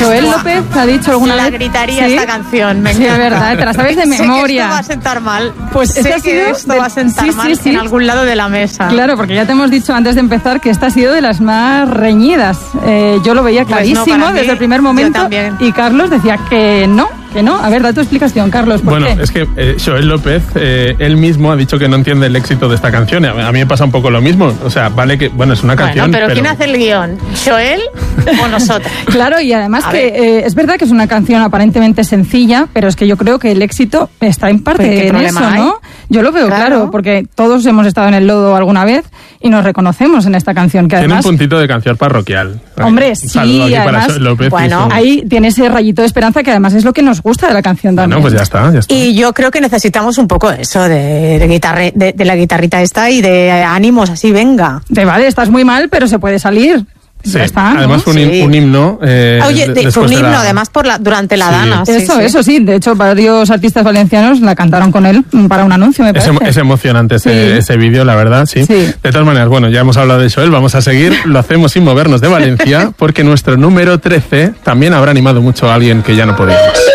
Joel López ha dicho alguna vez... La gritaría esta canción, me encanta. Sí, es verdad, te la sabes de memoria. Sé que esto va a sentar mal. Pues sé que esto va a sentar mal en algún lado de la mesa. Claro, porque ya te hemos dicho antes de empezar que esta ha sido de las más reñidas. Yo lo veía clarísimo desde el primer momento. Y Carlos decía que no. A ver, da tu explicación, Carlos. ¿Por qué? Es que Joel López, él mismo ha dicho que no entiende el éxito de esta canción. A mí me pasa un poco lo mismo. O sea, vale que, es una canción. Pero ¿quién hace el guión? ¿Joel o nosotros? Claro, y además es verdad que es una canción aparentemente sencilla, pero es que yo creo que el éxito está en parte en eso, ¿no? Yo lo veo claro, porque todos hemos estado en el lodo alguna vez y nos reconocemos en esta canción. Que además, tiene un puntito de canción parroquial. Hombre, sí, además, López, ahí tiene ese rayito de esperanza que además es lo que nos gusta de la canción también. Pues ya está. Y yo creo que necesitamos un poco eso de la guitarrita esta y de ánimos así, venga. Vale, estás muy mal, pero se puede salir. Sí, está, además fue un himno. Fue un himno, además durante la Dana. Eso sí. De hecho, varios artistas valencianos la cantaron con él para un anuncio, me parece. Es emocionante ese vídeo, la verdad, sí. De todas maneras, ya hemos hablado de Joel, vamos a seguir. Lo hacemos sin movernos de Valencia, porque nuestro número 13 también habrá animado mucho a alguien que ya no podíamos.